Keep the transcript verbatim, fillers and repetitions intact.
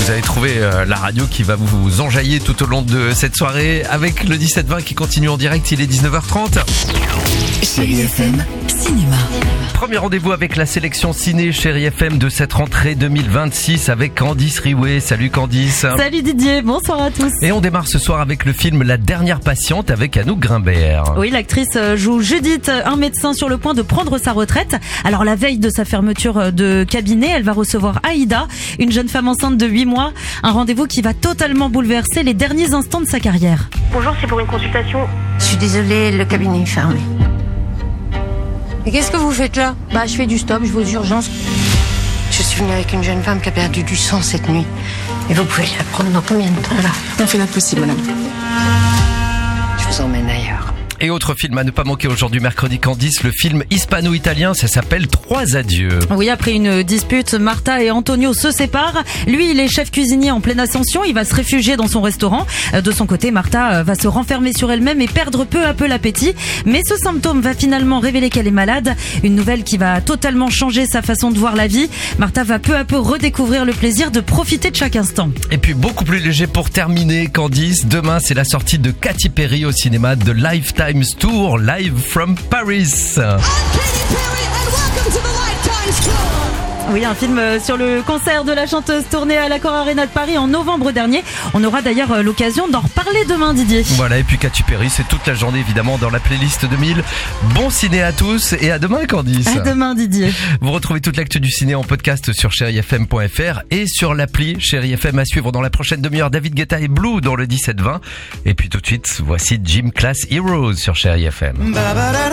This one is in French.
Vous avez trouvé euh, la radio qui va vous enjailler tout au long de cette soirée avec le dix-sept vingt qui continue en direct, il est dix-neuf heures trente. Chérie F M, cinéma. Premier rendez-vous avec la sélection ciné Chérie F M de cette rentrée deux mille vingt-six avec Candice Riouet. Salut Candice. Salut Didier, bonsoir à tous. Et on démarre ce soir avec le film La Dernière Patiente avec Anouk Grimbert. Oui, l'actrice joue Judith, un médecin sur le point de prendre sa retraite. Alors la veille de sa fermeture de cabinet, elle va recevoir Aïda, une jeune femme enceinte de huit mois. Un rendez-vous qui va totalement bouleverser les derniers instants de sa carrière. Bonjour, c'est pour une consultation. Je suis désolée, le cabinet est fermé. Et qu'est-ce que vous faites là? Bah, je fais du stop, je vais aux urgences. Je suis venue avec une jeune femme qui a perdu du sang cette nuit. Et vous pouvez la prendre dans combien de temps là? On fait notre possible, madame. Je vous emmène ailleurs. Et autre film à ne pas manquer aujourd'hui mercredi Candice, le film hispano-italien, ça s'appelle Trois adieux. Oui, après une dispute, Martha et Antonio se séparent. Lui, il est chef cuisinier en pleine ascension, il va se réfugier dans son restaurant. De son côté, Martha va se renfermer sur elle-même et perdre peu à peu l'appétit. Mais ce symptôme va finalement révéler qu'elle est malade, une nouvelle qui va totalement changer sa façon de voir la vie. Martha va peu à peu redécouvrir le plaisir de profiter de chaque instant. Et puis beaucoup plus léger pour terminer Candice, demain c'est la sortie de Katy Perry au cinéma de Lifetime Tour, Live from Paris. Oui, un film sur le concert de la chanteuse tourné à l'Accor Arena de Paris en novembre dernier. On aura d'ailleurs l'occasion d'en reparler demain, Didier. Voilà, et puis Katy Perry, c'est toute la journée évidemment dans la playlist deux mille. Bon ciné à tous et à demain Candice. À demain Didier. Vous retrouvez toute l'actu du ciné en podcast sur chéri f m point f r et sur l'appli Chéri F M à suivre dans la prochaine demi-heure. David Guetta et Blue dans le dix-sept vingt. Et puis tout de suite, voici Gym Class Heroes sur Chéri F M.